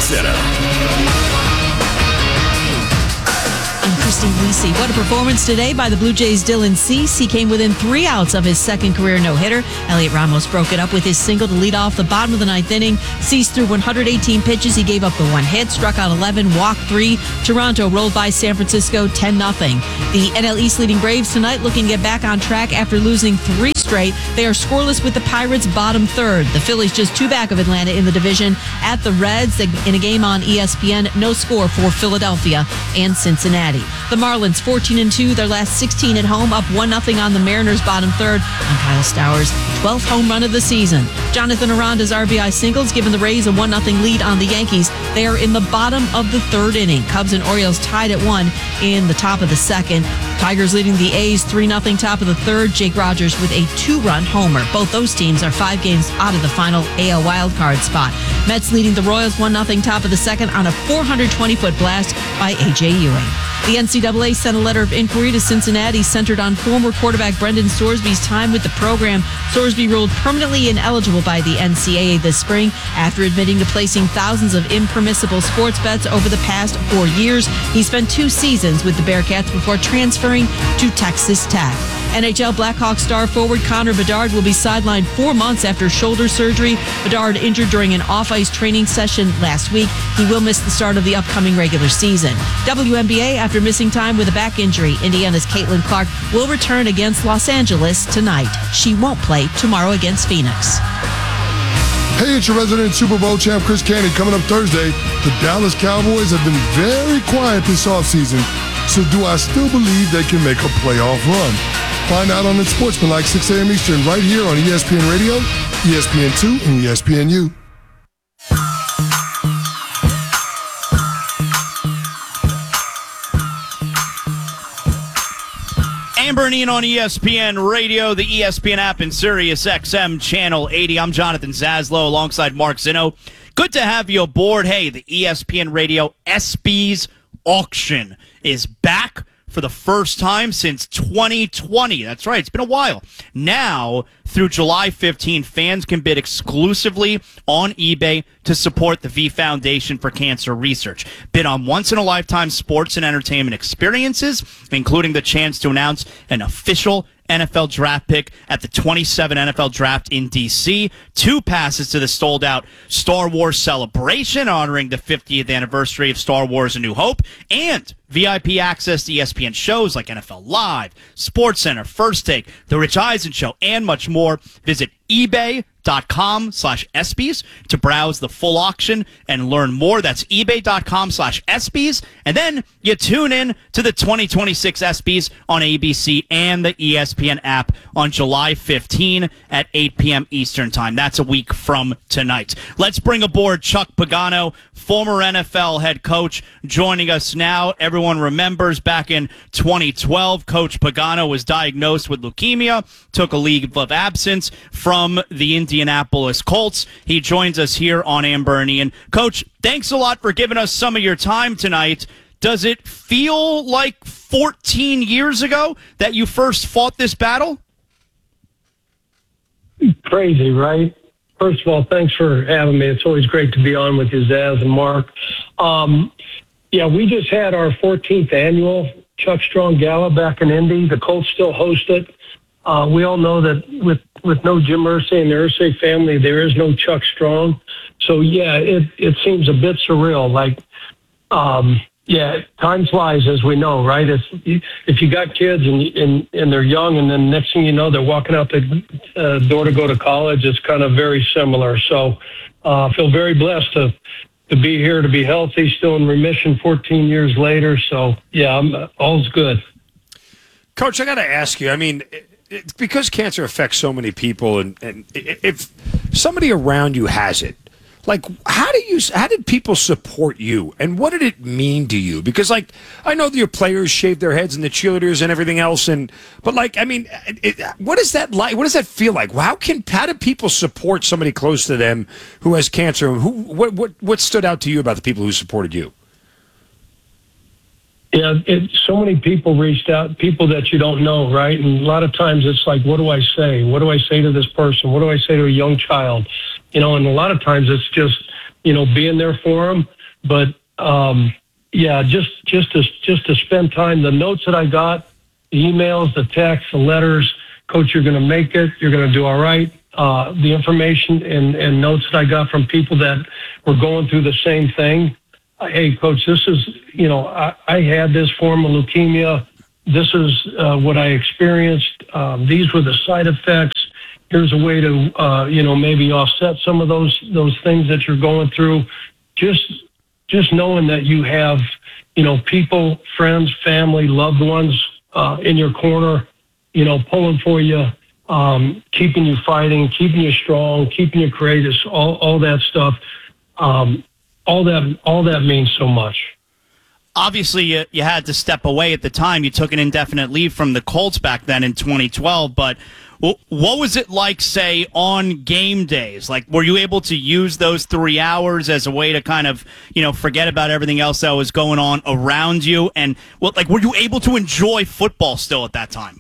SportsCenter. I'm Christine Lisi. What a performance today by the Blue Jays' Dylan Cease. He came within 3 outs of his second career no-hitter. Elliot Ramos broke it up with his single to lead off the bottom of the ninth inning. Cease threw 118 pitches. He gave up the 1 hit, struck out 11, walked 3. Toronto rolled by San Francisco 10-0. The NL East leading Braves tonight looking to get back on track after losing 3 straight. They are scoreless with the Pirates bottom third. The Phillies just 2 back of Atlanta in the division at the Reds in a game on ESPN. No score for Philadelphia and Cincinnati. The Marlins 14-2, their last 16 at home, up 1-0 on the Mariners bottom third on Kyle Stowers' 12th home run of the season. Jonathan Aranda's RBI singles giving the Rays a 1-0 lead on the Yankees. They are in the bottom of the third inning. Cubs and Orioles tied at 1 in the top of the second. Tigers leading the A's 3-0 top of the third. Jake Rogers with a 2-run homer. Both those teams are 5 games out of the final AL wildcard spot. Mets leading the Royals 1-0 top of the second on a 420-foot blast by A.J. Ewing. The NCAA sent a letter of inquiry to Cincinnati centered on former quarterback Brendan Sorsby's time with the program. Sorsby ruled permanently ineligible by the NCAA this spring after admitting to placing thousands of impermissible sports bets over the past 4 years. He spent 2 seasons with the Bearcats before transferring to Texas Tech. NHL Blackhawks star forward Connor Bedard will be sidelined 4 months after shoulder surgery. Bedard injured during an off-ice training session last week. He will miss the start of the upcoming regular season. WNBA, after missing time with a back injury, Indiana's Caitlin Clark will return against Los Angeles tonight. She won't play tomorrow against Phoenix. Hey, it's your resident Super Bowl champ, Chris Canty. Coming up Thursday, the Dallas Cowboys have been very quiet this offseason. So do I still believe they can make a playoff run? Find out on Sportsmanlike 6 a.m. Eastern right here on ESPN Radio, ESPN2, and ESPNU. Amber and Ian on ESPN Radio, the ESPN app, and Sirius XM Channel 80. I'm Jonathan Zaslow alongside Mark Zinno. Good to have you aboard. Hey, the ESPN Radio ESPYs auction is back for the first time since 2020. That's right. It's been a while. Now, through July 15, fans can bid exclusively on eBay to support the V Foundation for Cancer Research. Bid on once-in-a-lifetime sports and entertainment experiences, including the chance to announce an official NFL draft pick at the 27 NFL Draft in D.C., 2 passes to the sold-out Star Wars Celebration honoring the 50th anniversary of Star Wars A New Hope, and VIP access to ESPN shows like NFL Live, SportsCenter, First Take, The Rich Eisen Show, and much more. Visit ebay.com/ESPYs to browse the full auction and learn more. That's ebay.com/ESPYs. And then you tune in to the 2026 ESPYs on ABC and the ESPN app on July 15 at 8 p.m. Eastern Time. That's a week from tonight. Let's bring aboard Chuck Pagano, former NFL head coach, joining us now. Everyone remembers back in 2012, Coach Pagano was diagnosed with leukemia, took a leave of absence from the Indianapolis Colts. He joins us here on Amber and Ian. Coach, thanks a lot for giving us some of your time tonight. Does it feel like 14 years ago that you first fought this battle? Crazy, right? First of all, thanks for having me. It's always great to be on with you, Zaz and Mark. Yeah, we just had our 14th annual Chuck Strong Gala back in Indy. The Colts still host it. We all know that with no Jim Irsay and the Irsay family, there is no Chuck Strong. So, yeah, it seems a bit surreal. Like, yeah, time flies, as we know, right? If you got kids and they're young, and then next thing you know, they're walking out the door to go to college, it's kind of very similar. So I feel very blessed to be here, to be healthy, still in remission 14 years later. So, yeah, all's good. Coach, I got to ask you, I mean, because cancer affects so many people, and if somebody around you has it, like, how did people support you, and what did it mean to you? Because, like, I know that your players shave their heads and the cheerleaders and everything else, but like, I mean, what is that like? What does that feel like? How do people support somebody close to them who has cancer? What stood out to you about the people who supported you? Yeah, so many people reached out, people that you don't know, right? And a lot of times it's like, what do I say? What do I say to this person? What do I say to a young child? You know, and a lot of times it's just being there for them. But just to spend time. The notes that I got, the emails, the texts, the letters, Coach, you're going to make it. You're going to do all right. The information and notes that I got from people that were going through the same thing. Hey, Coach, this is, I had this form of leukemia. This is what I experienced. These were the side effects. Here's a way to, maybe offset some of those things that you're going through. Just knowing that you have, people, friends, family, loved ones in your corner, pulling for you, keeping you fighting, keeping you strong, keeping you courageous, all that stuff. All that means so much. Obviously, you had to step away at the time. You took an indefinite leave from the Colts back then in 2012. But what was it like, say, on game days? Like, were you able to use those 3 hours as a way to kind of, forget about everything else that was going on around you? And were you able to enjoy football still at that time?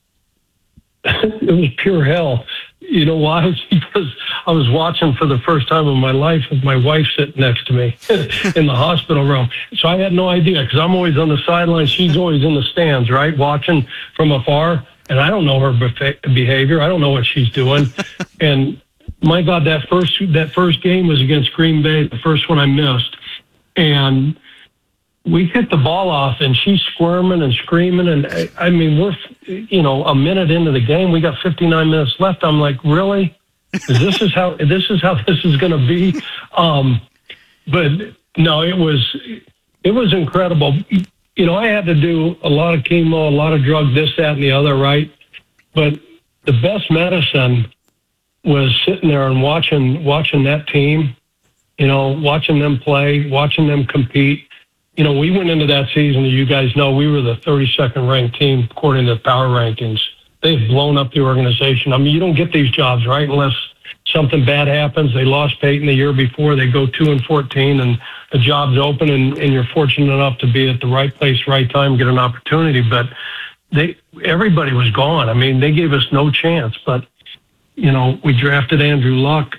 It was pure hell. You know why? Because I was watching for the first time in my life with my wife sitting next to me in the hospital room. So I had no idea because I'm always on the sideline. She's always in the stands, right, watching from afar. And I don't know her behavior. I don't know what she's doing. And my God, that first game was against Green Bay, the first one I missed. And we hit the ball off, and she's squirming and screaming. And we're, a minute into the game. We got 59 minutes left. I'm like, really? This is how this is going to be. But no, it was incredible. I had to do a lot of chemo, a lot of drugs, this, that, and the other, right? But the best medicine was sitting there and watching that team, watching them play, watching them compete. We went into that season, you guys know, we were the 32nd ranked team according to the power rankings. They've blown up the organization. You don't get these jobs, right, unless something bad happens. They lost Peyton the year before. They go 2-14, and the job's open, and you're fortunate enough to be at the right place, right time, get an opportunity. But everybody was gone. They gave us no chance. But, we drafted Andrew Luck.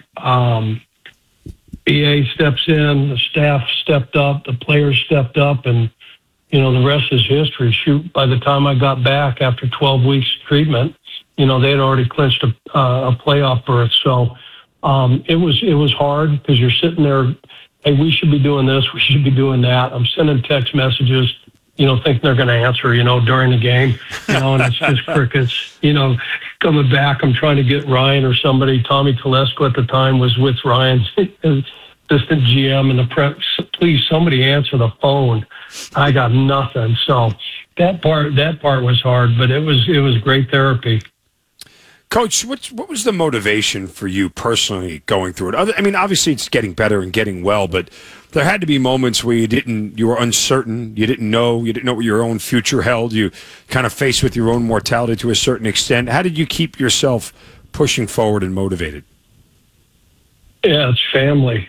BA steps in, the staff stepped up, the players stepped up, and, the rest is history. Shoot, by the time I got back after 12 weeks treatment, they had already clinched a playoff berth. So it was hard because you're sitting there, hey, we should be doing this, we should be doing that. I'm sending text messages, thinking they're going to answer, during the game, and it's just crickets. Coming back, I'm trying to get Ryan or somebody. Tommy Telesco at the time was with Ryan's assistant GM in the prep. Please, somebody answer the phone. I got nothing. So that part was hard, but it was great therapy. Coach, what was the motivation for you personally going through it? Obviously it's getting better and getting well, but there had to be moments where you were uncertain, you didn't know what your own future held, you kind of faced with your own mortality to a certain extent. How did you keep yourself pushing forward and motivated? Yeah, it's family.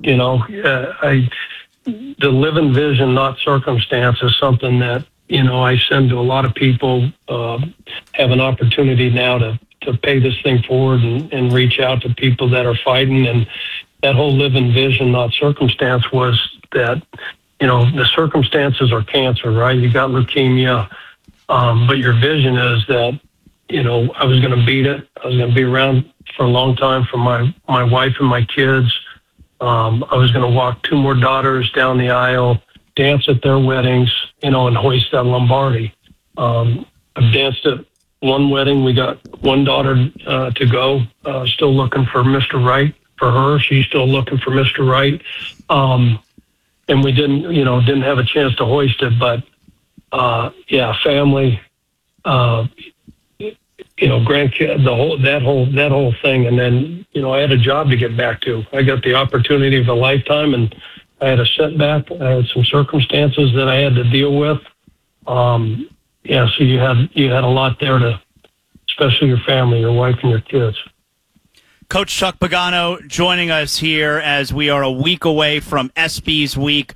The living vision, not circumstance, is something that, I send to a lot of people, have an opportunity now to pay this thing forward and reach out to people that are fighting. And that whole living vision, not circumstance, was that, the circumstances are cancer, right? You got leukemia, but your vision is that, I was going to beat it. I was going to be around for a long time for my wife and my kids. I was going to walk 2 more daughters down the aisle, dance at their weddings, and hoist that Lombardi. I've danced at one wedding. We got one daughter to go, still looking for Mr. Right for her. She's still looking for Mr. Right. And we didn't have a chance to hoist it, but family, grandkids, that whole thing. And then, I had a job to get back to. I got the opportunity of a lifetime, and I had a setback. I had some circumstances that I had to deal with. So you had a lot there especially your family, your wife and your kids. Coach Chuck Pagano joining us here as we are a week away from ESPYs week.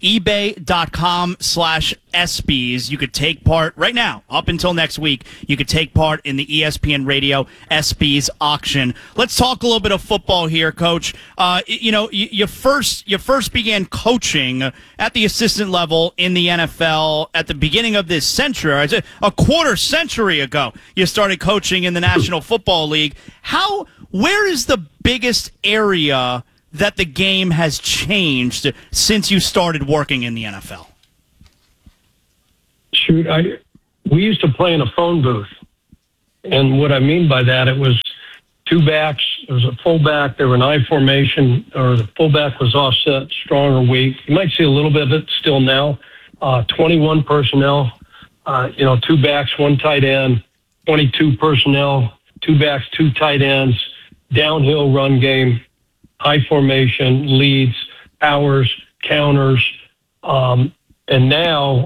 eBay.com/ESPYs. You could take part right now, up until next week. You could take part in the ESPN Radio ESPYs auction. Let's talk a little bit of football here, Coach. You first began coaching at the assistant level in the NFL at the beginning of this century. A quarter century ago, you started coaching in the National Football League. Where is the biggest area that the game has changed since you started working in the NFL? Shoot, we used to play in a phone booth. And what I mean by that, it was two backs. There was a fullback. There were an I formation, or the fullback was offset, strong or weak. You might see a little bit of it still now. 21 personnel, two backs, one tight end, 22 personnel, two backs, two tight ends, downhill run game, high formation, leads, powers, counters, and now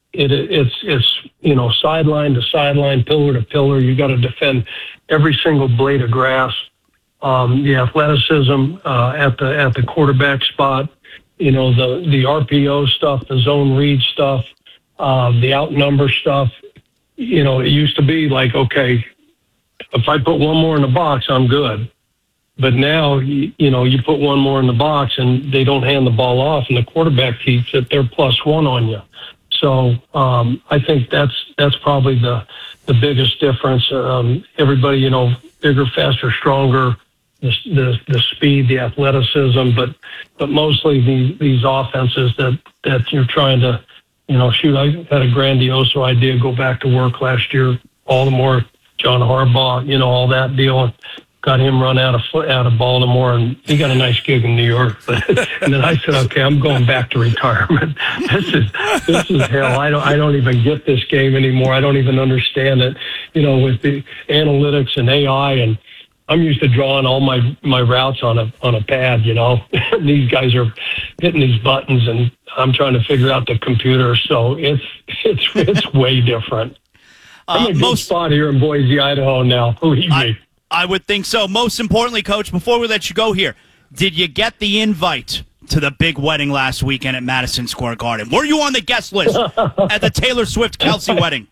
it's sideline to sideline, pillar to pillar. You got to defend every single blade of grass. The athleticism at the quarterback spot, the RPO stuff, the zone read stuff, the outnumber stuff. It used to be like, okay, if I put one more in the box, I'm good. But now, you put one more in the box and they don't hand the ball off, and the quarterback keeps it, they're +1 on you. So I think that's probably the biggest difference. Everybody, bigger, faster, stronger, the speed, the athleticism, but mostly these offenses that you're trying to, shoot. I had a grandiose idea, go back to work last year, Baltimore, John Harbaugh, all that deal. Got him run out of Baltimore, and he got a nice gig in New York. And then I said, okay, I'm going back to retirement. This is hell. I don't even get this game anymore. I don't even understand it. With the analytics and AI, and I'm used to drawing all my routes on a pad. These guys are hitting these buttons, and I'm trying to figure out the computer. So it's way different. I'm in a good spot here in Boise, Idaho now. Believe me. I would think so. Most importantly, Coach, before we let you go here, did you get the invite to the big wedding last weekend at Madison Square Garden? Were you on the guest list at the Taylor Swift-Kelsey wedding?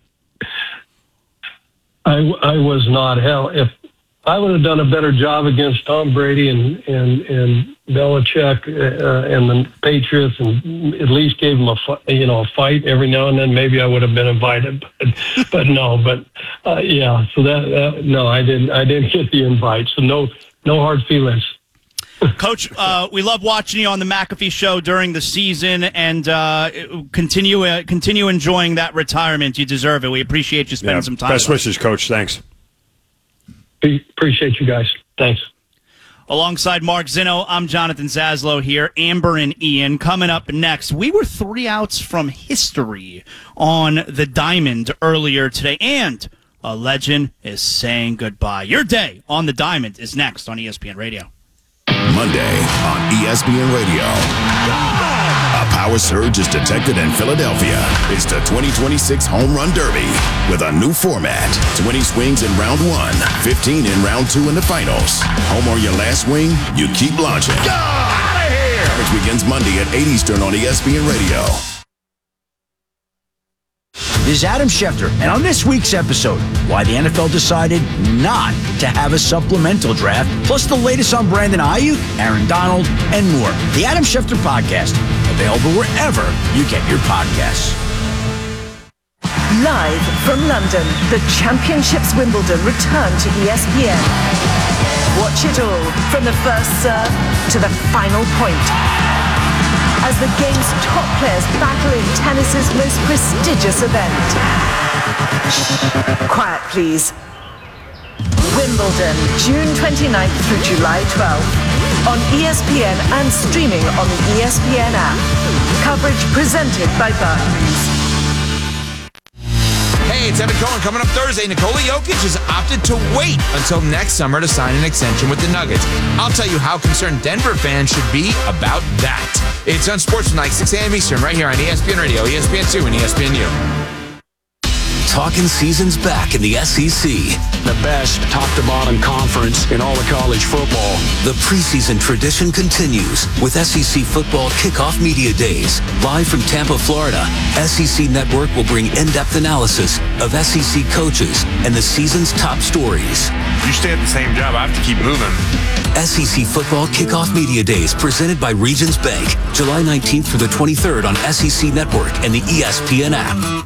I was not. Hell, if I would have done a better job against Tom Brady and Belichick and the Patriots, and at least gave them a fight every now and then, maybe I would have been invited. But no. Yeah. So that no, I didn't get the invite. So no hard feelings. Coach, we love watching you on the McAfee Show during the season, and continue enjoying that retirement. You deserve it. We appreciate you spending some time. Best wishes, Coach. Thanks. Appreciate you guys. Thanks. Alongside Mark Zinno, I'm Jonathan Zaslow here. Amber and Ian coming up next. We were 3 outs from history on the diamond earlier today, and a legend is saying goodbye. Your day on the diamond is next on ESPN Radio. Monday on ESPN Radio. A power surge is detected in Philadelphia. It's the 2026 Home Run Derby with a new format. 20 swings in round 1, 15 in round 2 in the finals. Home or your last swing, you keep launching. Go! Out of here! Coverage begins Monday at 8 Eastern on ESPN Radio. This is Adam Schefter, and on this week's episode, why the NFL decided not to have a supplemental draft, plus the latest on Brandon Ayuk, Aaron Donald, and more. The Adam Schefter Podcast, available wherever you get your podcasts. Live from London, the Championships Wimbledon return to ESPN. Watch it all, from the first serve to the final point, as the game's top players battle in tennis's most prestigious event. Quiet, please. Wimbledon, June 29th through July 12th. On ESPN and streaming on the ESPN app. Coverage presented by Barclays. Hey, it's Evan Cohen. Coming up Thursday, Nikola Jokic has opted to wait until next summer to sign an extension with the Nuggets. I'll tell you how concerned Denver fans should be about that. It's on Sports Night, 6 a.m. Eastern, right here on ESPN Radio, ESPN2, and ESPNU. talking season's back in the SEC. The best top-to-bottom conference in all of college football. The preseason tradition continues with SEC Football Kickoff Media Days. Live from Tampa, Florida, SEC Network will bring in-depth analysis of SEC coaches and the season's top stories. You stay at the same job, I have to keep moving. SEC Football Kickoff Media Days presented by Regions Bank, July 19th through the 23rd on SEC Network and the ESPN app.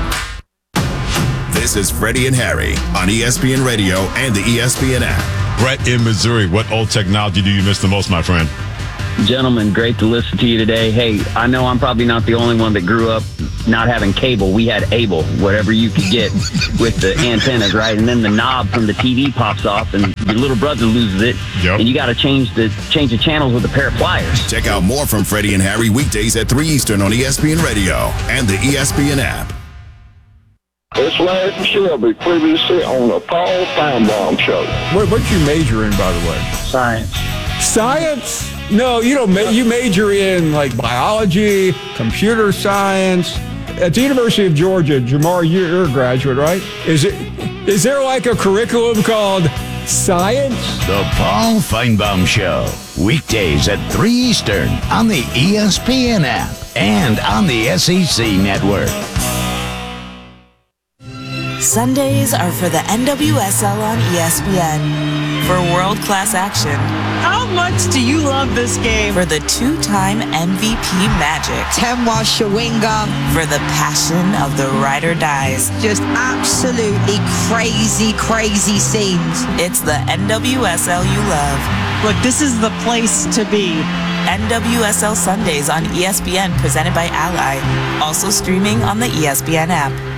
This is Freddie and Harry on ESPN Radio and the ESPN app. Brett in Missouri, what old technology do you miss the most, my friend? Gentlemen, great to listen to you today. Hey, I know I'm probably not the only one that grew up not having cable. We had Able, whatever you could get with the antennas, right? And then the knob from the TV pops off and your little brother loses it. Yep. And you got to change the channels with a pair of pliers. Check out more from Freddie and Harry weekdays at 3 Eastern on ESPN Radio and the ESPN app. It's Larry Shelby, previously on the Paul Feinbaum Show. What's your major in, by the way? Science. Science? No, you don't. You major in like biology, computer science. At the University of Georgia, Jamar, you're a graduate, right? Is there like a curriculum called science? The Paul Feinbaum Show, weekdays at 3 Eastern on the ESPN app and on the SEC Network. Sundays are for the NWSL on ESPN. For world-class action. How much do you love this game? For the two-time MVP magic. Temwa Shawinga. For the passion of the ride or dies. Just absolutely crazy, crazy scenes. It's the NWSL you love. Look, this is the place to be. NWSL Sundays on ESPN, presented by Ally. Also streaming on the ESPN app.